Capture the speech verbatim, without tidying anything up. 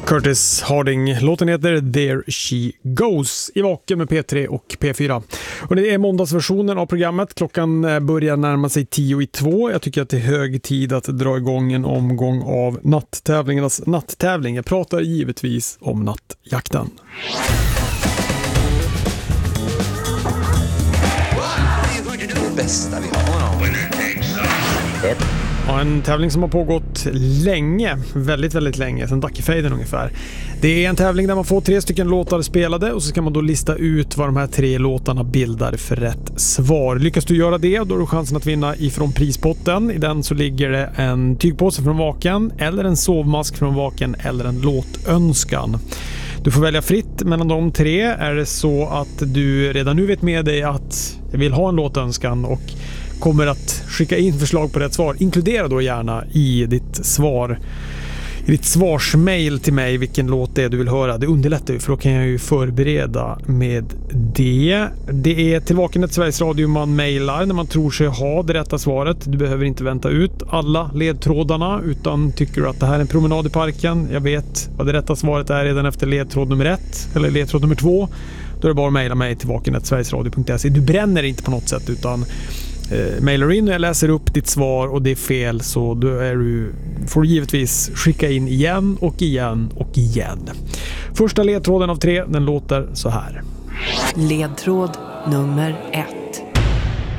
Curtis Harding. Låten heter There She Goes i Vaken med P tre och P fyra. Och det är måndagsversionen av programmet. Klockan börjar närma sig tio i två. Jag tycker att det är hög tid att dra igång en omgång av natttävlingarnas natttävling. Jag pratar givetvis om nattjakten. Det bästa vi har. Ja, en tävling som har pågått länge, väldigt, väldigt länge, sedan Dackefejden ungefär. Det är en tävling där man får tre stycken låtar spelade och så ska man då lista ut vad de här tre låtarna bildar för rätt svar. Lyckas du göra det, då har du chansen att vinna ifrån prispotten. I den så ligger det en tygpåse från Vaken, eller en sovmask från Vaken, eller en låtönskan. Du får välja fritt mellan de tre. Är det så att du redan nu vet med dig att jag vill ha en låtönskan och kommer att skicka in förslag på rätt svar, inkludera då gärna i ditt svar, i ditt svarsmail till mig vilken låt det är du vill höra. Det underlättar ju, för då kan jag ju förbereda med det. Det är till Vakenet Sveriges Radio man mailar när man tror sig ha det rätta svaret. Du behöver inte vänta ut alla ledtrådarna, utan tycker du att det här är en promenad i parken, jag vet vad det rätta svaret är redan efter ledtråd nummer ett eller ledtråd nummer två, då är det bara att mejla mig till vakenet sverigesradio punkt se. Du bränner inte på något sätt, utan eh, mailar in och jag läser upp ditt svar och det är fel, så då är du, får du givetvis skicka in igen och igen och igen. Första ledtråden av tre, den låter så här. Ledtråd nummer ett.